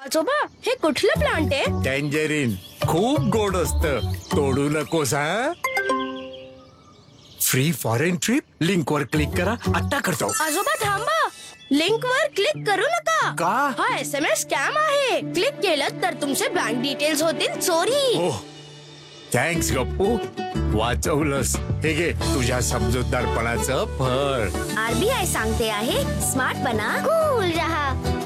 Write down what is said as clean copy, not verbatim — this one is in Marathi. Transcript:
आजोबा, हे कुठलं प्लांट आहे? टँजरीन खूप गोड असतं, तोडू नकोस हा. फ्री फॉरेन ट्रिप लिंक वर क्लिक करा, आता करतो. आजोबा थांबा, लिंक वर क्लिक करू नका. का? हा SMS स्कॅम आहे. क्लिक केलं तर तुमचे बँक डिटेल्स होतील चोरी. ओह, थँक्स गप्पू, वाचवलंस. हे घे तुझ्या समजूतदारपणाचं फळ. RBI सांगते आहे, स्मार्ट बना, कूल रहा.